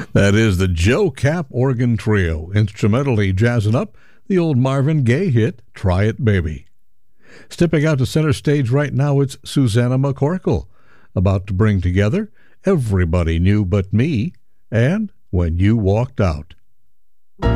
That is the Joe Cap Organ Trio, instrumentally jazzing up the old Marvin Gaye hit, Try It Baby. Stepping out to center stage right now, it's Susanna McCorkle, about to bring together Everybody Knew But Me and When You Walked Out.